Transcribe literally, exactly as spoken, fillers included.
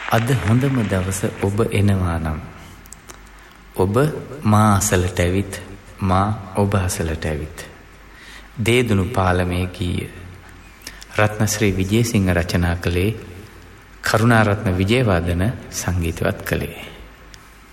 අද හොඳම දවස ඔබ එනවා නම් ඔබ මා අසලට ඇවිත් මා ඔබ අසලට ඇවිත් දේදුණු පාලමේ ගීය රත්නශ්‍රී විජේසිංහ රචනා කළේ, කරුණාරත්න විජේවර්ධන සංගීතවත් කළේ.